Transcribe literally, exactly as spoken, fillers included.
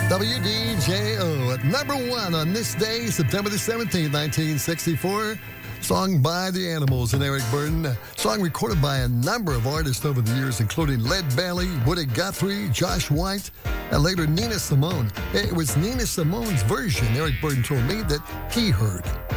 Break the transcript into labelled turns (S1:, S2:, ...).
S1: W D J O at number one on this day, September the seventeenth, nineteen sixty-four. Song by The Animals and Eric Burdon. Song recorded by a number of artists over the years, including Led Belly, Woody Guthrie, Josh White, and later Nina Simone. It was Nina Simone's version, Eric Burdon told me, that he heard.